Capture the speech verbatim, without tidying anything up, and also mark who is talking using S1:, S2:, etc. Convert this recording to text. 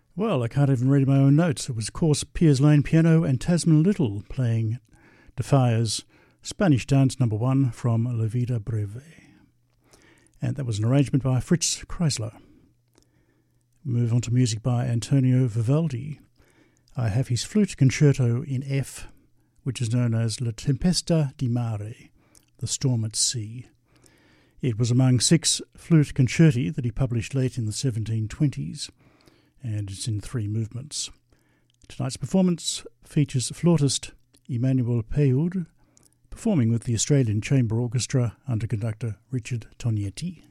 S1: Well, I can't even read my own notes. It was, of course, Piers Lane piano and Tasman Little playing Defire's Spanish Dance Number One from La Vida Breve. And that was an arrangement by Fritz Kreisler. Move on to music by Antonio Vivaldi. I have his flute concerto in F, which is known as La Tempesta di Mare, the Storm at Sea. It was among six flute concerti that he published late in the seventeen twenties, and it's in three movements. Tonight's performance features flautist Emmanuel Peyhoud performing with the Australian Chamber Orchestra under conductor Richard Tognetti.